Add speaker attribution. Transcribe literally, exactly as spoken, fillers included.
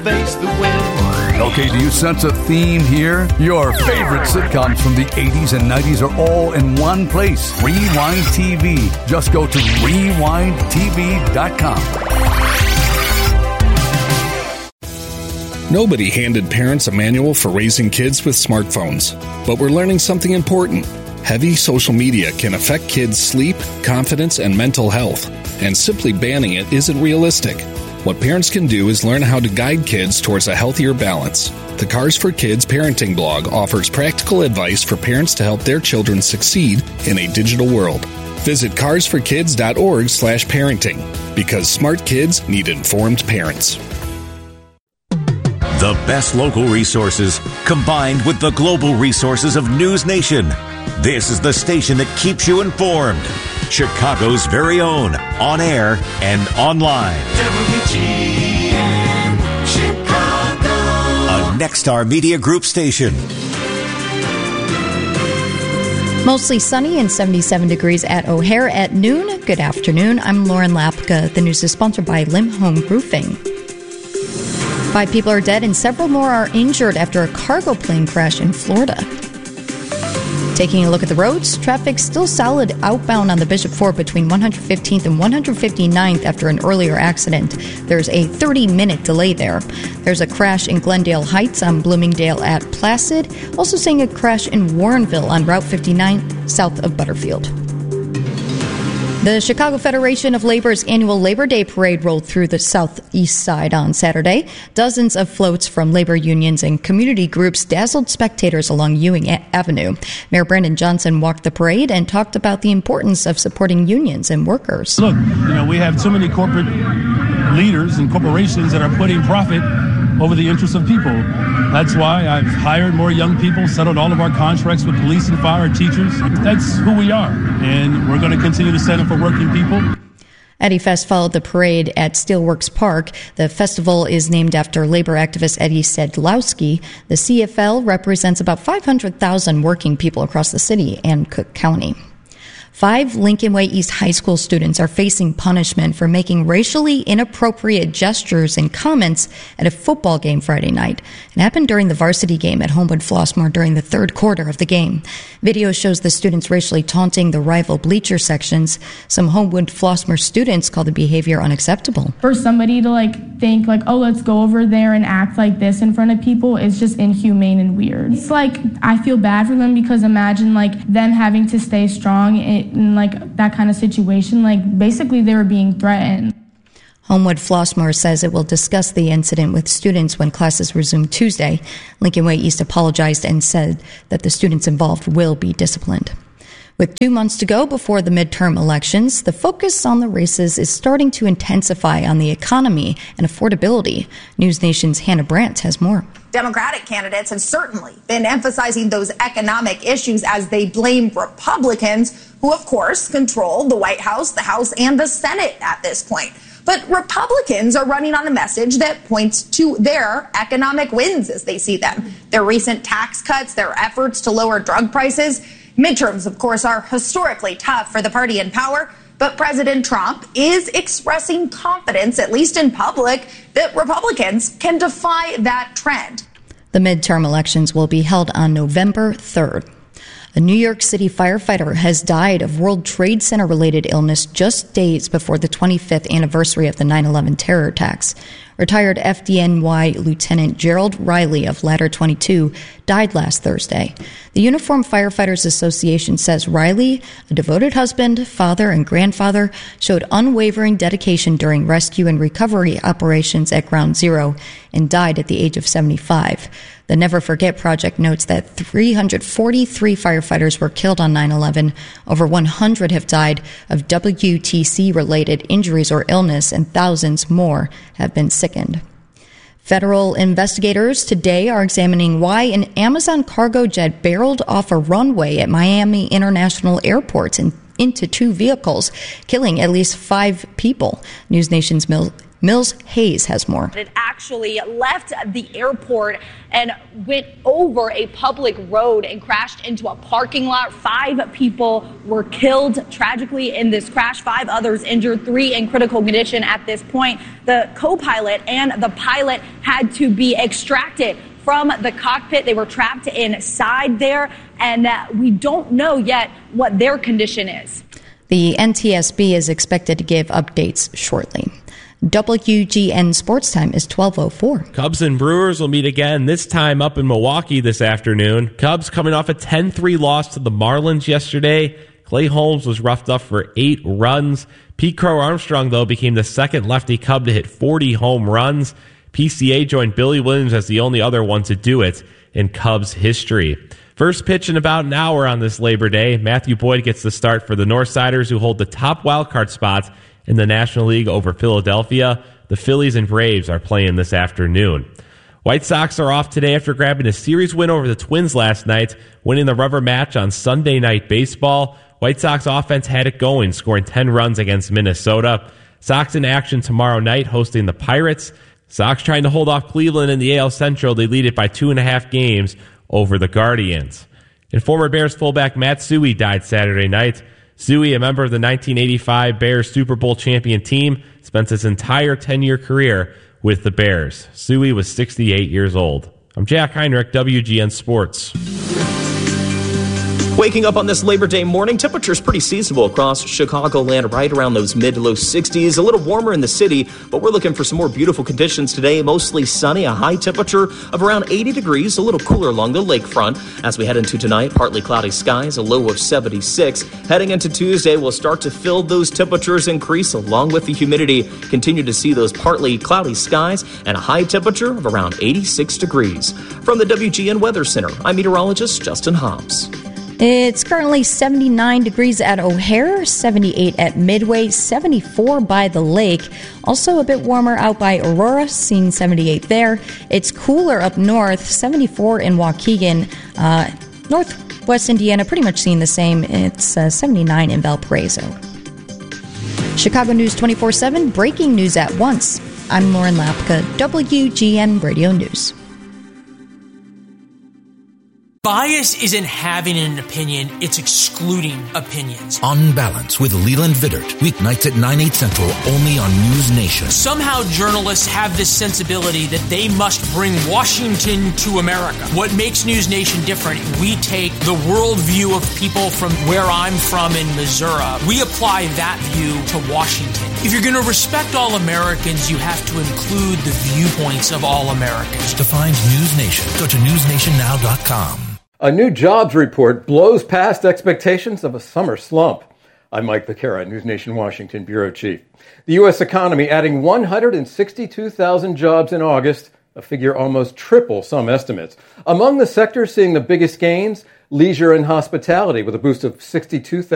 Speaker 1: Face the wind.
Speaker 2: Okay, do you sense a theme here? Your favorite sitcoms from the eighties and nineties are all in one place. Rewind T V. Just go to rewind t v dot com.
Speaker 3: Nobody handed parents a manual for raising kids with smartphones, but we're learning something important. Heavy social media can affect kids' sleep, confidence, and mental health, and simply banning it isn't realistic. What parents can do is learn how to guide kids towards a healthier balance. The Cars for Kids parenting blog offers practical advice for parents to help their children succeed in a digital world. Visit cars for kids dot org slash parenting, because smart kids need informed parents.
Speaker 4: The best local resources combined with the global resources of News Nation. This is the station that keeps you informed. Chicago's very own, on air and online.
Speaker 1: W G N Chicago.
Speaker 4: A Nexstar Media Group station.
Speaker 5: Mostly sunny and seventy-seven degrees at O'Hare at noon. Good afternoon. I'm Lauren Lapka. The news is sponsored by Lim Home Roofing. Five people are dead and several more are injured after a cargo plane crash in Florida. Taking a look at the roads, traffic still solid outbound on the Bishop Ford between one hundred fifteenth and one hundred fifty-ninth after an earlier accident. There's a thirty-minute delay there. There's a crash in Glendale Heights on Bloomingdale at Placid. Also seeing a crash in Warrenville on Route fifty-nine south of Butterfield. The Chicago Federation of Labor's annual Labor Day parade rolled through the southeast side on Saturday. Dozens of floats from labor unions and community groups dazzled spectators along Ewing Avenue. Mayor Brandon Johnson walked the parade and talked about the importance of supporting unions and workers.
Speaker 6: Look, you know, we have too many corporate leaders and corporations that are putting profit over the interests of people. That's why I've hired more young people, settled all of our contracts with police and fire teachers. That's who we are, and we're going to continue to stand up for working people.
Speaker 5: Eddie Fest followed the parade at Steelworks Park. The festival is named after labor activist Eddie Sedlowski. The C F L represents about five hundred thousand working people across the city and Cook County. Five Lincoln Way East High School students are facing punishment for making racially inappropriate gestures and comments at a football game Friday night. It happened during the varsity game at Homewood Flossmoor during the third quarter of the game. Video shows the students racially taunting the rival bleacher sections. Some Homewood Flossmoor students call the behavior unacceptable.
Speaker 7: For somebody to like think like, oh, let's go over there and act like this in front of people is just inhumane and weird. It's like, I feel bad for them because imagine like them having to stay strong in, in like that kind of situation. Like basically they were being threatened.
Speaker 5: Homewood Flossmoor says it will discuss the incident with students when classes resume Tuesday. Lincoln Way East apologized and said that the students involved will be disciplined. With two months to go before the midterm elections, the focus on the races is starting to intensify on the economy and affordability. News Nation's Hannah Brandt has more.
Speaker 8: Democratic candidates have certainly been emphasizing those economic issues as they blame Republicans, who, of course, control the White House, the House, and the Senate at this point. But Republicans are running on a message that points to their economic wins as they see them. Their recent tax cuts, their efforts to lower drug prices. Midterms, of course, are historically tough for the party in power, but President Trump is expressing confidence, at least in public, that Republicans can defy that trend.
Speaker 5: The midterm elections will be held on November third. A New York City firefighter has died of World Trade Center-related illness just days before the twenty-fifth anniversary of the nine eleven terror attacks. Retired F D N Y Lieutenant Gerald Riley of Ladder twenty-two died last Thursday. The Uniformed Firefighters Association says Riley, a devoted husband, father, and grandfather, showed unwavering dedication during rescue and recovery operations at Ground Zero and died at the age of seventy-five. The Never Forget Project notes that three hundred forty-three firefighters were killed on nine eleven. Over one hundred have died of W T C-related injuries or illness, and thousands more have been sickened. Federal investigators today are examining why an Amazon cargo jet barreled off a runway at Miami International Airport and into two vehicles, killing at least five people. News Nation's Mil- Mills Hayes has more.
Speaker 9: It actually left the airport and went over a public road and crashed into a parking lot. Five people were killed tragically in this crash, five others injured, three in critical condition at this point. The co-pilot and the pilot had to be extracted from the cockpit. They were trapped inside there, and uh, we don't know yet what their condition is.
Speaker 5: The N T S B is expected to give updates shortly. W G N Sports Time is twelve oh four.
Speaker 10: Cubs and Brewers will meet again, this time up in Milwaukee this afternoon. Cubs coming off a ten three loss to the Marlins yesterday. Clay Holmes was roughed up for eight runs. Pete Crow Armstrong, though, became the second lefty Cub to hit forty home runs. P C A joined Billy Williams as the only other one to do it in Cubs history. First pitch in about an hour on this Labor Day. Matthew Boyd gets the start for the Northsiders, who hold the top wildcard spot in the National League over Philadelphia. The Phillies and Braves are playing this afternoon. White Sox are off today after grabbing a series win over the Twins last night, winning the rubber match on Sunday Night Baseball. White Sox offense had it going, scoring ten runs against Minnesota. Sox in action tomorrow night, hosting the Pirates. Sox trying to hold off Cleveland in the A L Central. They lead it by two and a half games over the Guardians. And former Bears fullback Matt Suhey died Saturday night. Suhey, a member of the nineteen eighty-five Bears Super Bowl champion team, spent his entire ten-year career with the Bears. Suhey was sixty-eight years old. I'm Jack Heinrich, W G N Sports.
Speaker 11: Waking up on this Labor Day morning, temperatures pretty seasonable across Chicagoland, right around those mid to low sixties. A little warmer in the city, but we're looking for some more beautiful conditions today. Mostly sunny, a high temperature of around eighty degrees, a little cooler along the lakefront. As we head into tonight, partly cloudy skies, a low of seventy-six. Heading into Tuesday, we'll start to feel those temperatures increase along with the humidity. Continue to see those partly cloudy skies and a high temperature of around eighty-six degrees. From the W G N Weather Center, I'm meteorologist Justin Hobbs.
Speaker 5: It's currently seventy-nine degrees at O'Hare, seventy-eight at Midway, seventy-four by the lake. Also a bit warmer out by Aurora, seeing seventy-eight there. It's cooler up north, seventy-four in Waukegan. Uh, Northwest Indiana, pretty much seeing the same. It's uh, seventy-nine in Valparaiso. Chicago News twenty-four seven, breaking news at once. I'm Lauren Lapka, W G N Radio News.
Speaker 12: Bias isn't having an opinion, it's excluding opinions.
Speaker 13: On Balance with Leland Vittert, weeknights at nine, eight central, only on News Nation.
Speaker 12: Somehow journalists have this sensibility that they must bring Washington to America. What makes News Nation different, we take the worldview of people from where I'm from in Missouri. We apply that view to Washington. If you're going to respect all Americans, you have to include the viewpoints of all Americans.
Speaker 13: To find News Nation, go to news nation now dot com.
Speaker 14: A new jobs report blows past expectations of a summer slump. I'm Mike Vaquera, News Nation Washington Bureau Chief. The U S economy adding one hundred sixty-two thousand jobs in August, a figure almost triple some estimates. Among the sectors seeing the biggest gains, leisure and hospitality with a boost of sixty-two thousand.